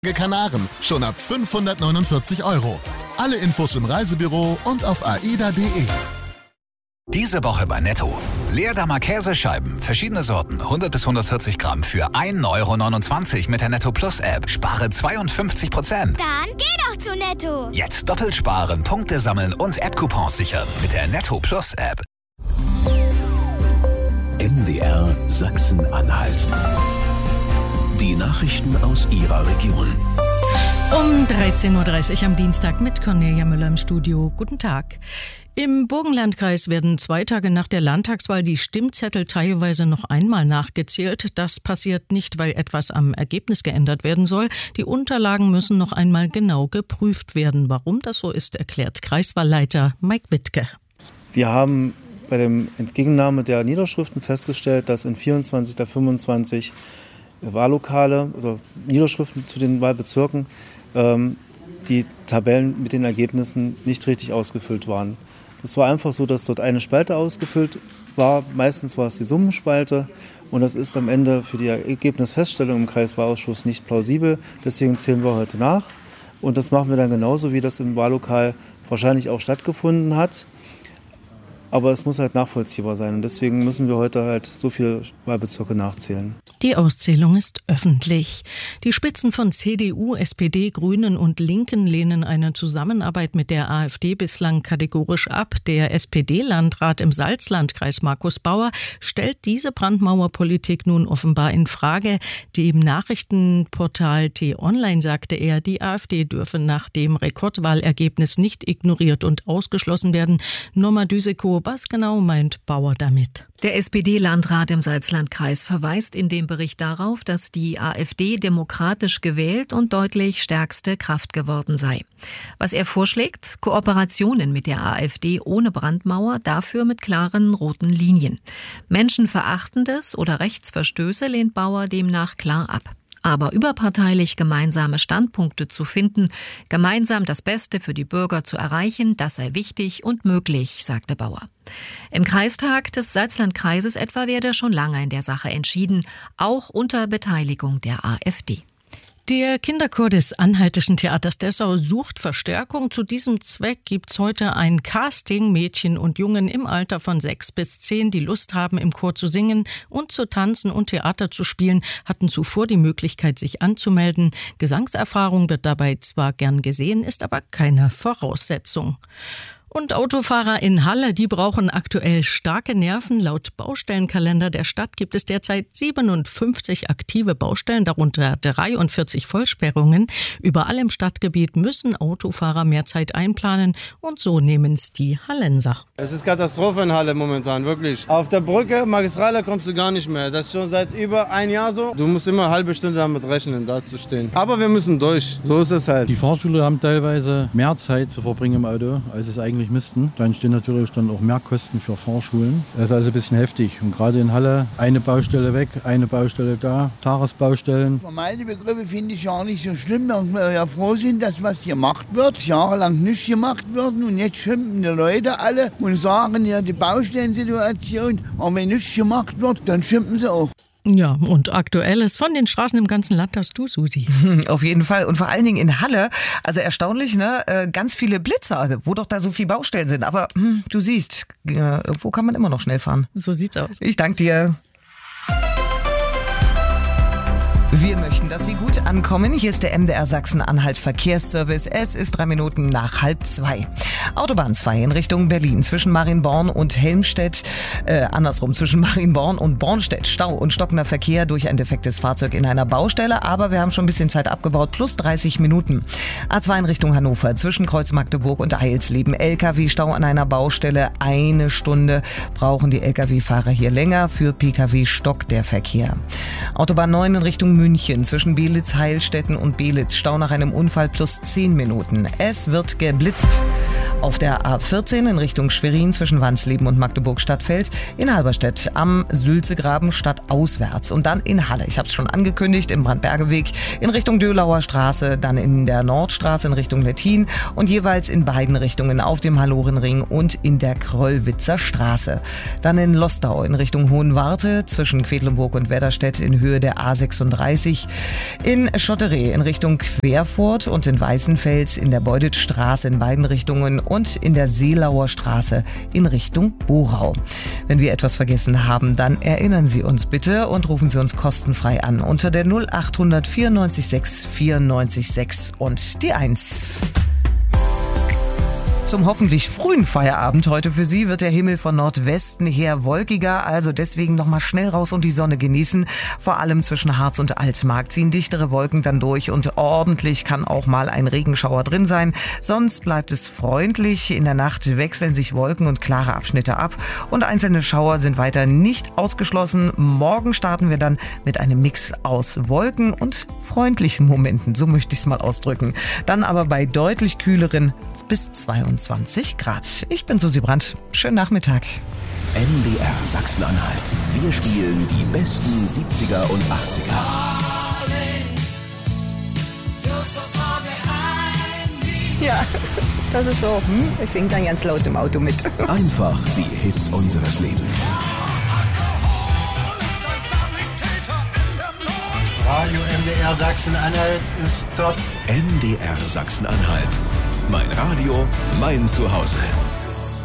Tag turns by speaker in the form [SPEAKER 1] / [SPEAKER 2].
[SPEAKER 1] Kanaren, schon ab 549 €. Alle Infos im Reisebüro und auf aida.de.
[SPEAKER 2] Diese Woche bei Netto. Leerdammer Käsescheiben, verschiedene Sorten, 100 bis 140 Gramm für 1,29 € mit der Netto Plus App. Spare 52%.
[SPEAKER 3] Dann geh doch zu Netto.
[SPEAKER 2] Jetzt doppelt sparen, Punkte sammeln und App-Coupons sichern mit der Netto Plus App.
[SPEAKER 4] MDR Sachsen-Anhalt. Die Nachrichten aus Ihrer Region.
[SPEAKER 5] Um 13.30 Uhr am Dienstag mit Cornelia Müller im Studio. Guten Tag. Im Burgenlandkreis werden 2 Tage nach der Landtagswahl die Stimmzettel teilweise noch einmal nachgezählt. Das passiert nicht, weil etwas am Ergebnis geändert werden soll. Die Unterlagen müssen noch einmal genau geprüft werden. Warum das so ist, erklärt Kreiswahlleiter Mike Wittke.
[SPEAKER 6] Wir haben bei der Entgegennahme der Niederschriften festgestellt, dass in 24 der 25 Wahllokale oder Niederschriften zu den Wahlbezirken die Tabellen mit den Ergebnissen nicht richtig ausgefüllt waren. Es war einfach so, dass dort eine Spalte ausgefüllt war. Meistens war es die Summenspalte und das ist am Ende für die Ergebnisfeststellung im Kreiswahlausschuss nicht plausibel. Deswegen zählen wir heute nach und das machen wir dann genauso, wie das im Wahllokal wahrscheinlich auch stattgefunden hat. Aber es muss halt nachvollziehbar sein und deswegen müssen wir heute halt so viele Wahlbezirke nachzählen.
[SPEAKER 5] Die Auszählung ist öffentlich. Die Spitzen von CDU, SPD, Grünen und Linken lehnen eine Zusammenarbeit mit der AfD bislang kategorisch ab. Der SPD-Landrat im Salzlandkreis Markus Bauer stellt diese Brandmauerpolitik nun offenbar in Frage. Dem Nachrichtenportal T-Online sagte er, die AfD dürfe nach dem Rekordwahlergebnis nicht ignoriert und ausgeschlossen werden. Norma Düseko, was genau meint Bauer damit?
[SPEAKER 7] Der SPD-Landrat im Salzlandkreis verweist in dem Bericht darauf, dass die AfD demokratisch gewählt und deutlich stärkste Kraft geworden sei. Was er vorschlägt? Kooperationen mit der AfD ohne Brandmauer, dafür mit klaren roten Linien. Menschenverachtendes oder Rechtsverstöße lehnt Bauer demnach klar ab. Aber überparteilich gemeinsame Standpunkte zu finden, gemeinsam das Beste für die Bürger zu erreichen, das sei wichtig und möglich, sagte Bauer. Im Kreistag des Salzlandkreises etwa werde schon lange in der Sache entschieden, auch unter Beteiligung der AfD.
[SPEAKER 5] Der Kinderchor des Anhaltischen Theaters Dessau sucht Verstärkung. Zu diesem Zweck gibt's heute ein Casting. Mädchen und Jungen im Alter von 6 bis 10, die Lust haben, im Chor zu singen und zu tanzen und Theater zu spielen, hatten zuvor die Möglichkeit, sich anzumelden. Gesangserfahrung wird dabei zwar gern gesehen, ist aber keine Voraussetzung. Und Autofahrer in Halle, die brauchen aktuell starke Nerven. Laut Baustellenkalender der Stadt gibt es derzeit 57 aktive Baustellen, darunter 43 Vollsperrungen. Überall im Stadtgebiet müssen Autofahrer mehr Zeit einplanen und so nehmen es die Hallenser.
[SPEAKER 8] Es ist Katastrophe in Halle momentan, wirklich. Auf der Brücke, Magistrale, kommst du gar nicht mehr. Das ist schon seit über ein Jahr so. Du musst immer eine halbe Stunde damit rechnen, da zu stehen. Aber wir müssen durch, so ist es halt.
[SPEAKER 9] Die Fahrschule haben teilweise mehr Zeit zu verbringen im Auto, als es eigentlich müssten. Dann stehen natürlich dann auch mehr Kosten für Fahrschulen. Das ist also ein bisschen heftig. Und gerade in Halle eine Baustelle weg, eine Baustelle da, Tagesbaustellen.
[SPEAKER 10] Für meine Begriffe finde ich ja nicht so schlimm, dass wir ja froh sind, dass was gemacht wird. Jahrelang nicht gemacht wird und jetzt schimpfen die Leute alle und sagen ja die Baustellensituation. Aber wenn nichts gemacht wird, dann schimpfen sie auch.
[SPEAKER 5] Ja, und Aktuelles von den Straßen im ganzen Land hast du, Susi.
[SPEAKER 11] Auf jeden Fall. Und vor allen Dingen in Halle, also erstaunlich, ne? Ganz viele Blitzer, wo doch da so viele Baustellen sind. Aber du siehst, irgendwo kann man immer noch schnell fahren.
[SPEAKER 5] So sieht's aus.
[SPEAKER 11] Ich danke dir. Wir möchten, dass Sie gut ankommen. Hier ist der MDR Sachsen-Anhalt Verkehrsservice. Es ist 3 Minuten nach 1:30. Autobahn 2 in Richtung Berlin zwischen Marienborn und Helmstedt. Zwischen Marienborn und Bornstedt. Stau und stockender Verkehr durch ein defektes Fahrzeug in einer Baustelle. Aber wir haben schon ein bisschen Zeit abgebaut. Plus 30 Minuten. A2 in Richtung Hannover zwischen Kreuz Magdeburg und Eilsleben. LKW-Stau an einer Baustelle. 1 Stunde brauchen die LKW-Fahrer hier länger. Für PKW stockt der Verkehr. Autobahn 9 in Richtung München zwischen Belitz, Heilstätten und Belitz. Stau nach einem Unfall plus 10 Minuten. Es wird geblitzt. Auf der A14 in Richtung Schwerin zwischen Wansleben und Magdeburg-Stadtfeld, in Halberstedt am Sülzegraben stadtauswärts und dann in Halle. Ich habe es schon angekündigt, im Brandbergeweg in Richtung Dölauer Straße, dann in der Nordstraße in Richtung Lettin und jeweils in beiden Richtungen auf dem Hallorenring und in der Kröllwitzer Straße. Dann in Lostau in Richtung Hohenwarte zwischen Quedlinburg und Wedderstedt in Höhe der A36, in Schotteree in Richtung Querfurt und in Weißenfels in der Beuditstraße in beiden Richtungen und in der Seelauer Straße in Richtung Borau. Wenn wir etwas vergessen haben, dann erinnern Sie uns bitte und rufen Sie uns kostenfrei an unter der 0800 94 6 94 6 und die 1. Zum hoffentlich frühen Feierabend heute für Sie wird der Himmel von Nordwesten her wolkiger, also deswegen nochmal schnell raus und die Sonne genießen. Vor allem zwischen Harz und Altmark ziehen dichtere Wolken dann durch und ordentlich kann auch mal ein Regenschauer drin sein. Sonst bleibt es freundlich. In der Nacht wechseln sich Wolken und klare Abschnitte ab und einzelne Schauer sind weiter nicht ausgeschlossen. Morgen starten wir dann mit einem Mix aus Wolken und freundlichen Momenten, so möchte ich es mal ausdrücken. Dann aber bei deutlich kühleren bis 22 Grad. Ich bin Susi Brandt. Schönen Nachmittag.
[SPEAKER 4] MDR Sachsen-Anhalt. Wir spielen die besten 70er und 80er.
[SPEAKER 12] Ja, das ist so. Ich singe dann ganz laut im Auto mit.
[SPEAKER 4] Einfach die Hits unseres Lebens.
[SPEAKER 13] Radio MDR Sachsen-Anhalt ist top.
[SPEAKER 4] MDR Sachsen-Anhalt. Mein Radio, mein Zuhause.